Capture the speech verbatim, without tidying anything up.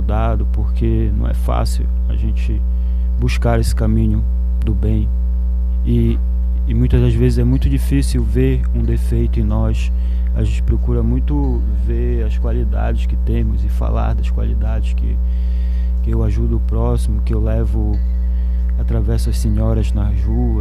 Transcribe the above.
incomodado, porque não é fácil a gente buscar esse caminho do bem. E, e muitas das vezes é muito difícil ver um defeito em nós. A gente procura muito ver as qualidades que temos e falar das qualidades que, que eu ajudo o próximo, que eu levo, atravesso as senhoras nas ruas.